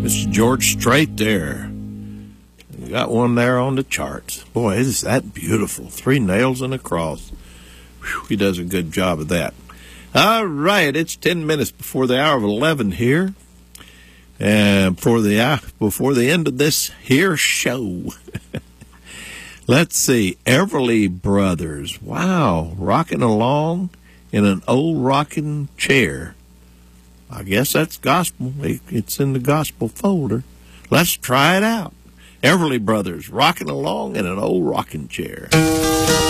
Mr. George Strait there. You got one there on the charts. Boy, is that beautiful. 3 nails and a cross. Whew, he does a good job of that. All right, it's 10 minutes before the hour of 11 here. And before the end of this here show. Let's see, Everly Brothers. Wow, rocking along in an old rocking chair. I guess that's gospel. It's in the gospel folder. Let's try it out. Everly Brothers, rocking along in an old rocking chair.